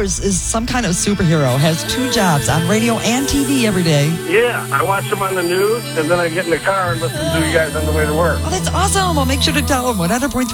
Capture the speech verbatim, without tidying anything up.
yours is some kind of superhero, has two jobs on radio and T V every day. Yeah, I watch them on the news, and then I get in the car and listen to you guys on the way to work. Oh, that's awesome. I'll make sure to tell him one hundred point three